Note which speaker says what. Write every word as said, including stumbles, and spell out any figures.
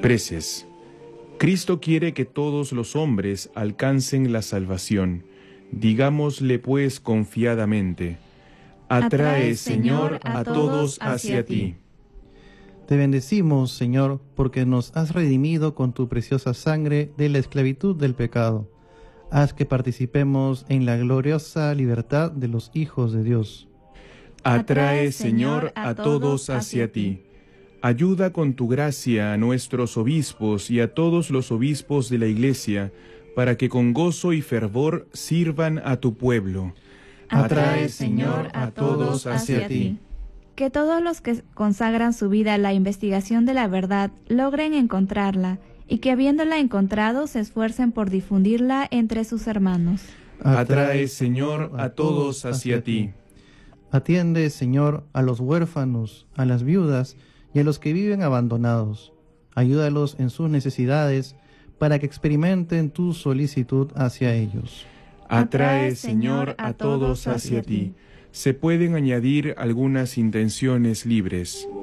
Speaker 1: Preces. Cristo quiere que todos los hombres alcancen la salvación. Digámosle pues confiadamente: atrae, Señor, a todos hacia ti.
Speaker 2: Te bendecimos, Señor, porque nos has redimido con tu preciosa sangre de la esclavitud del pecado. Haz que participemos en la gloriosa libertad de los hijos de Dios.
Speaker 1: Atrae, Señor, a todos hacia ti. Ayuda con tu gracia a nuestros obispos y a todos los obispos de la Iglesia, para que con gozo y fervor sirvan a tu pueblo.
Speaker 3: Atrae, Señor, a todos hacia ti.
Speaker 4: Que todos los que consagran su vida a la investigación de la verdad logren encontrarla, y que habiéndola encontrado se esfuercen por difundirla entre sus hermanos.
Speaker 1: Atrae, Señor, a todos hacia ti.
Speaker 2: Atiende, Señor, a los huérfanos, a las viudas y a los que viven abandonados. Ayúdalos en sus necesidades para que experimenten tu solicitud hacia ellos.
Speaker 1: Atrae, Señor, a todos hacia ti. Se pueden añadir algunas intenciones libres.